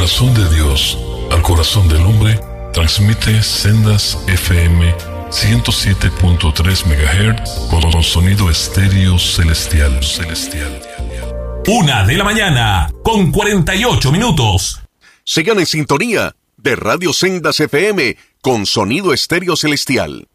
corazón de Dios al corazón del hombre, transmite Sendas FM 107.3 MHz con sonido estéreo celestial. 1:00 con 48 minutos. Sigan en sintonía de Radio Sendas FM con sonido estéreo celestial.